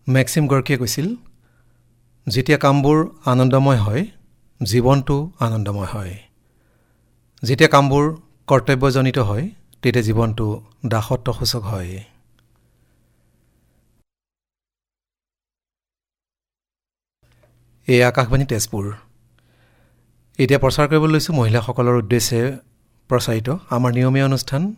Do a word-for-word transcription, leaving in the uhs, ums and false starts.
মেক্সিম গৰ্কিয়ে কৈছিল, যেতিয়া কামবোৰ আনন্দময় হয়, জীৱনটো আনন্দময় হয়। যেতিয়া কামবোৰ কৰ্তব্যজনিত হয়, তেতিয়া জীৱনটো দাসত্বসূচক হয়। এই আকাশবাণী তেজপুৰ। এতিয়া প্ৰচাৰ কৰিবলৈ লৈছোঁ মহিলাসকলৰ উদ্দেশ্যে প্ৰচাৰিত আমাৰ নিয়মীয়া অনুষ্ঠান